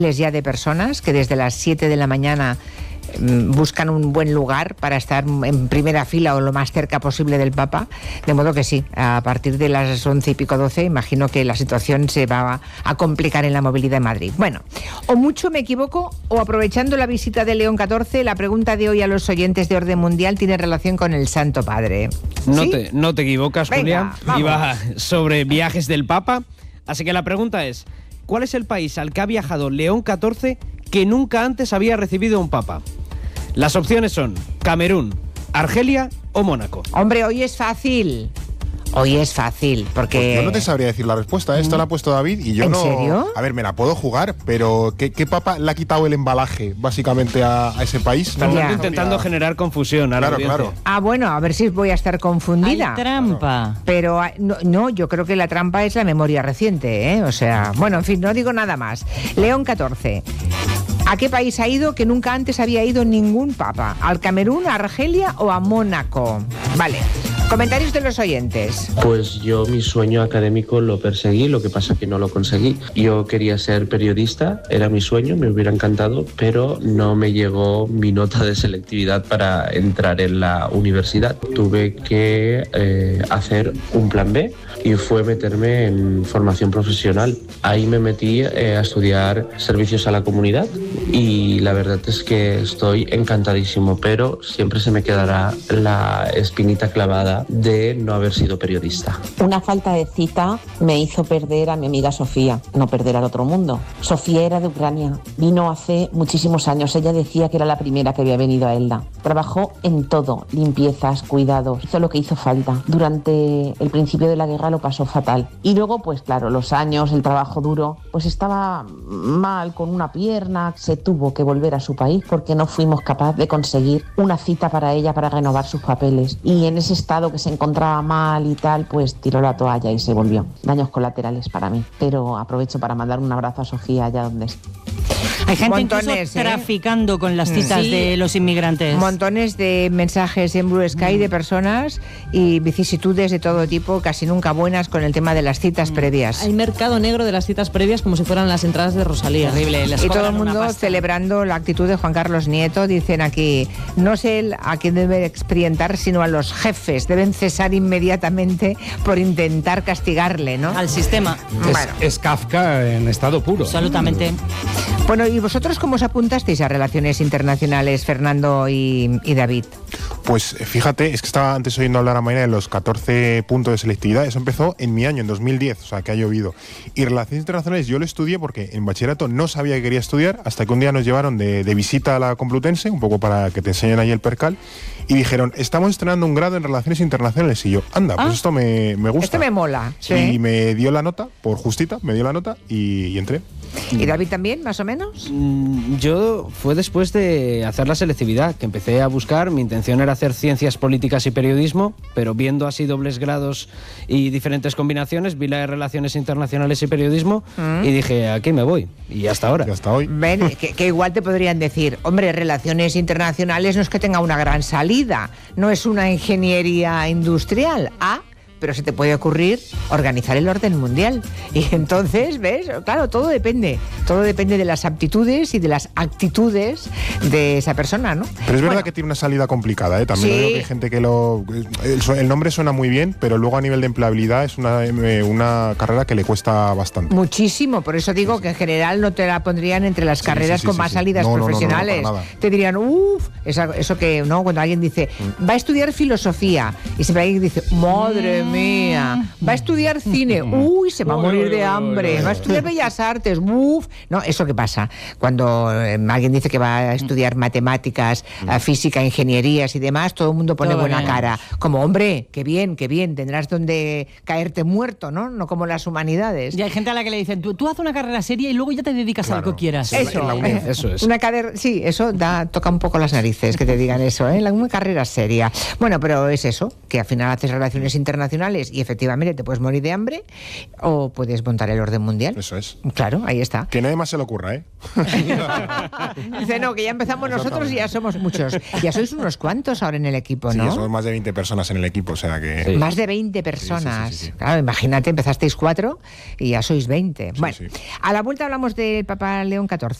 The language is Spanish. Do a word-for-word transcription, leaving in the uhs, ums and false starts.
ya de personas que desde las siete de la mañana buscan un buen lugar para estar en primera fila o lo más cerca posible del Papa, de modo que sí, a partir de las once y pico, doce, imagino que la situación se va a complicar en la movilidad en Madrid. Bueno, o mucho me equivoco, o aprovechando la visita de León catorce, la pregunta de hoy a los oyentes de Orden Mundial tiene relación con el Santo Padre. No, ¿Sí? te, no te equivocas, Venga, Julia, vamos. Iba sobre viajes del Papa, así que la pregunta es, ¿cuál es el país al que ha viajado León catorce que nunca antes había recibido un Papa? Las opciones son Camerún, Argelia o Mónaco. Hombre, hoy es fácil. Hoy es fácil, porque... Pues yo no te sabría decir la respuesta, ¿eh? Esta la ha puesto David y yo ¿En no... serio? A ver, me la puedo jugar, pero ¿qué, qué papa le ha quitado el embalaje, básicamente, a, a ese país? Están Ya. intentando generar confusión a la Claro, audiencia. claro. Ah, bueno, a ver si voy a estar confundida. Hay trampa. Pero ah, no, no, yo creo que la trampa es la memoria reciente, ¿eh? O sea, bueno, en fin, no digo nada más. León catorce. ¿A qué país ha ido que nunca antes había ido ningún papa? ¿Al Camerún, a Argelia o a Mónaco? Vale. Comentarios de los oyentes. Pues yo mi sueño académico lo perseguí, lo que pasa que no lo conseguí. Yo quería ser periodista, era mi sueño, me hubiera encantado, pero no me llegó mi nota de selectividad para entrar en la universidad. Tuve que eh, hacer un plan B y fue meterme en formación profesional. Ahí me metí eh, a estudiar servicios a la comunidad y la verdad es que estoy encantadísimo, pero siempre se me quedará la espinita clavada de no haber sido periodista. Una falta de cita me hizo perder a mi amiga Sofía, no perder al otro mundo. Sofía era de Ucrania, vino hace muchísimos años, ella decía que era la primera que había venido a Elda. Trabajó en todo, limpiezas, cuidados, hizo lo que hizo falta. Durante el principio de la guerra lo pasó fatal. Y luego, pues claro, los años, el trabajo duro, pues estaba mal con una pierna, se tuvo que volver a su país porque no fuimos capaces de conseguir una cita para ella para renovar sus papeles. Y en ese estado que se encontraba mal y tal, pues tiró la toalla y se volvió. Daños colaterales para mí. Pero aprovecho para mandar un abrazo a Sofía allá donde esté. Hay gente Montones, incluso ¿eh? traficando con las citas Sí. de los inmigrantes. Montones de mensajes en Blue Sky de personas y vicisitudes de todo tipo, casi nunca buenas con el tema de las citas previas. Hay mercado negro de las citas previas como si fueran las entradas de Rosalía. Terrible. les Y todo cobran el una mundo pasta. celebrando la actitud de Juan Carlos Nieto. Dicen aquí, no sé él a quién debe experimentar, sino a los jefes. Deben cesar inmediatamente por intentar castigarle, ¿no? Al sistema. Es, Bueno. es Kafka en estado puro. Absolutamente. Bueno, ¿y vosotros cómo os apuntasteis a relaciones internacionales, Fernando y, y David? Pues fíjate, es que estaba antes oyendo hablar a Mayra de los catorce puntos de selectividad. Eso empezó en mi año, en dos mil diez, o sea que ha llovido. Y relaciones internacionales yo lo estudié porque en bachillerato no sabía que quería estudiar, hasta que un día nos llevaron de, de visita a la Complutense, un poco para que te enseñen ahí el percal, y dijeron, estamos estrenando un grado en relaciones internacionales. Y yo, anda, pues Ah. esto me, me gusta. Esto me mola. Sí. Y me dio la nota, por justita, me dio la nota y, y entré. ¿Y David también, más o menos? Mm, Yo fue después de hacer la selectividad que empecé a buscar. Mi intención era hacer ciencias políticas y periodismo, pero viendo así dobles grados y diferentes combinaciones, vi la de relaciones internacionales y periodismo Mm. y dije, aquí me voy. Y hasta ahora. Y hasta hoy. Ven, que, que igual te podrían decir, hombre, relaciones internacionales no es que tenga una gran salida, no es una ingeniería industrial. Ah, pero se te puede ocurrir organizar el orden mundial. Y entonces, ¿ves? Claro, todo depende. Todo depende de las aptitudes y de las actitudes de esa persona, ¿no? Pero es verdad Bueno, que tiene una salida complicada, ¿eh? También Sí. lo digo que hay gente que lo... El, el nombre suena muy bien, pero luego a nivel de empleabilidad es una, eh, una carrera que le cuesta bastante. muchísimo, por eso digo que en general no te la pondrían entre las Sí, carreras sí, sí, con sí, más sí. salidas No, no, no, no, no, profesionales. para nada. Te dirían, uff, eso que, ¿no? Cuando alguien dice, va a estudiar filosofía, y siempre alguien dice, madre mía, va a estudiar cine, uy, se va a morir de hambre, va a estudiar bellas artes, uff. No, ¿eso qué pasa? Cuando eh, alguien dice que va a estudiar matemáticas, eh, física, ingenierías y demás, todo el mundo pone Todo buena bien. cara. Como, hombre, qué bien, qué bien, tendrás donde caerte muerto, ¿no? No como las humanidades. Y hay gente a la que le dicen, tú, tú haz una carrera seria y luego ya te dedicas a lo que quieras. En la- Eso, en la UNED. eh, Eso es. Una cadera, sí, eso da, toca un poco las narices que te digan eso, ¿eh? La- Una carrera seria. Bueno, pero es eso, que al final haces relaciones internacionales internacionales y efectivamente te puedes morir de hambre, o puedes montar el orden mundial. Eso es. Claro, ahí está. Que nadie más se le ocurra, ¿eh? Dice, no, que ya empezamos nosotros y ya somos muchos. Ya sois unos cuantos ahora en el equipo, ¿no? Sí, somos más de veinte personas en el equipo, o sea que... Sí. Más de veinte personas. Sí, sí, sí, sí. Claro, imagínate, empezasteis cuatro y ya sois veinte. Sí, Bueno, sí. a la vuelta hablamos del Papa León catorce.